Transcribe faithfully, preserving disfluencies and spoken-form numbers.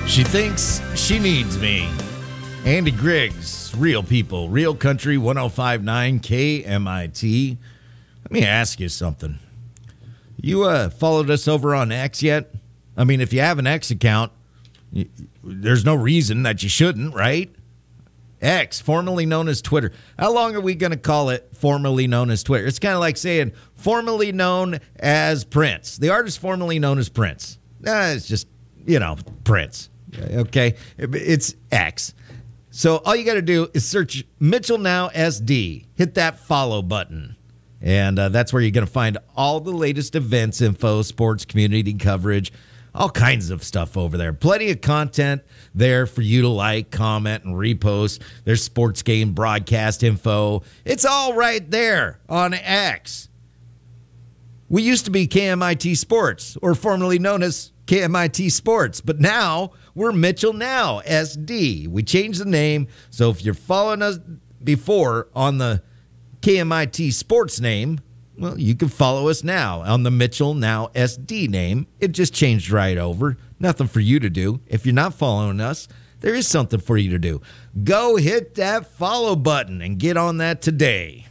She thinks she needs me. Andy Griggs, Real People, Real Country, one oh five point nine K M I T. Let me ask you something. You uh, followed us over on X yet? I mean, if you have an X account, you, there's no reason that you shouldn't, right? X, formerly known as Twitter. How long are we going to call it formerly known as Twitter? It's kind of like saying formerly known as Prince. The artist formerly known as Prince. Nah, it's just, you know, Prince. Okay? It's X. So all you got to do is search Mitchell Now S D. Hit that follow button. And uh, that's where you're going to find all the latest events, info, sports, community coverage, all kinds of stuff over there. Plenty of content there for you to like, comment, and repost. There's sports game broadcast info. It's all right there on X. We used to be K M I T Sports, or formerly known as K M I T Sports, but now we're Mitchell Now S D. We changed the name, so if you're following us before on the K M I T Sports name, well, you can follow us now on the Mitchell Now S D name. It just changed right over. Nothing for you to do. If you're not following us, there is something for you to do. Go hit that follow button and get on that today.